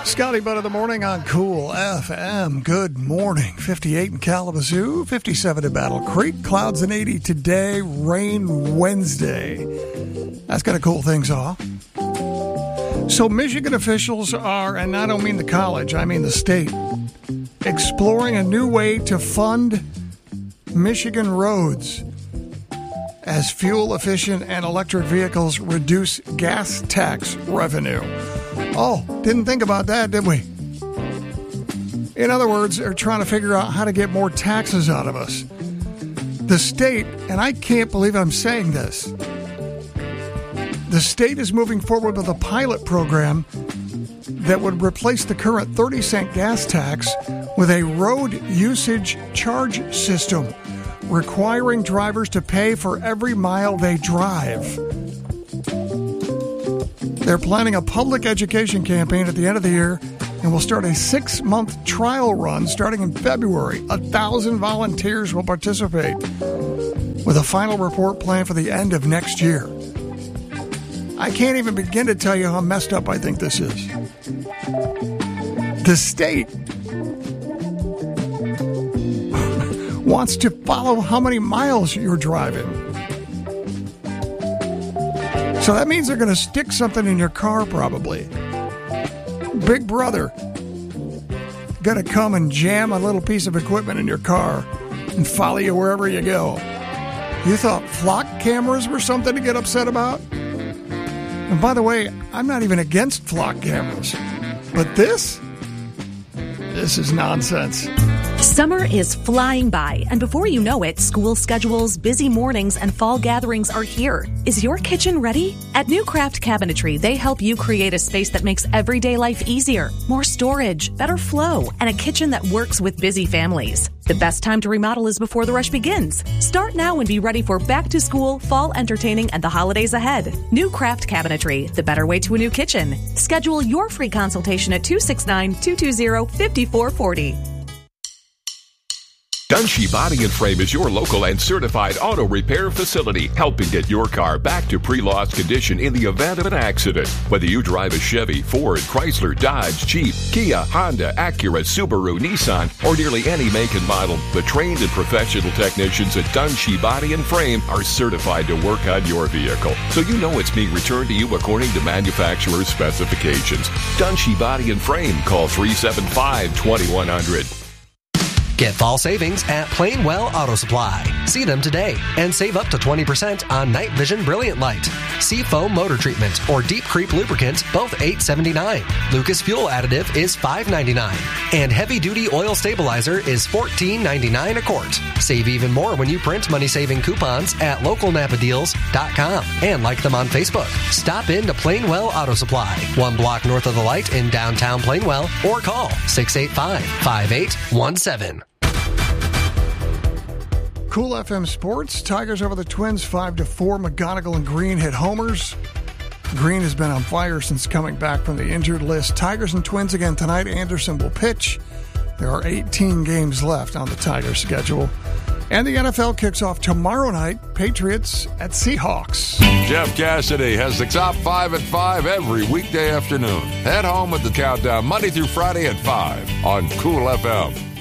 Scotty Butt of the Morning on Cool FM. Good morning. 58 in Kalamazoo, 57 in Battle Creek, clouds and 80 today, rain Wednesday. That's going to cool things off. So Michigan officials are, and I don't mean the college, I mean the state, exploring a new way to fund Michigan roads as fuel-efficient and electric vehicles reduce gas tax revenue. Oh, didn't think about that, did we? In other words, they're trying to figure out how to get more taxes out of us. The state, and I can't believe I'm saying this, the state is moving forward with a pilot program that would replace the current 30-cent gas tax with a road usage charge system, requiring drivers to pay for every mile they drive. They're planning a public education campaign at the end of the year and will start a 6-month trial run starting in February. 1,000 volunteers will participate, with a final report planned for the end of next year. I can't even begin to tell you how messed up I think this is. The state wants to follow how many miles you're driving. So that means they're going to stick something in your car probably. Big Brother going to come and jam a little piece of equipment in your car and follow you wherever you go. You thought flock cameras were something to get upset about? And by the way, I'm not even against flock cameras. But this is nonsense. Summer is flying by, and before you know it, school schedules, busy mornings, and fall gatherings are here. Is your kitchen ready? At New Craft Cabinetry, they help you create a space that makes everyday life easier, more storage, better flow, and a kitchen that works with busy families. The best time to remodel is before the rush begins. Start now and be ready for back to school, fall entertaining, and the holidays ahead. New Craft Cabinetry, the better way to a new kitchen. Schedule your free consultation at 269-220-5440. Dunshee Body and Frame is your local and certified auto repair facility, helping get your car back to pre-loss condition in the event of an accident. Whether you drive a Chevy, Ford, Chrysler, Dodge, Jeep, Kia, Honda, Acura, Subaru, Nissan, or nearly any make and model, the trained and professional technicians at Dunshee Body and Frame are certified to work on your vehicle, so you know it's being returned to you according to manufacturer's specifications. Dunshee Body and Frame. Call 375-2100. Get fall savings at Plainwell Auto Supply. See them today and save up to 20% on Night Vision Brilliant Light, Seafoam Motor Treatment, or Deep Creep Lubricant, both $8.79. Lucas Fuel Additive is $5.99. And Heavy Duty Oil Stabilizer is $14.99 a quart. Save even more when you print money-saving coupons at localnapadeals.com and like them on Facebook. Stop in to Plainwell Auto Supply, 1 block north of the light in downtown Plainwell, or call 685-5817. Cool FM Sports. Tigers over the Twins 5-4. McGonigal and Green hit homers. Green has been on fire since coming back from the injured list. Tigers and Twins again tonight. Anderson will pitch. There are 18 games left on the Tigers schedule. And the NFL kicks off tomorrow night. Patriots at Seahawks. Jeff Cassidy has the top 5 at 5 every weekday afternoon. Head home with the countdown Monday through Friday at 5 on Cool FM.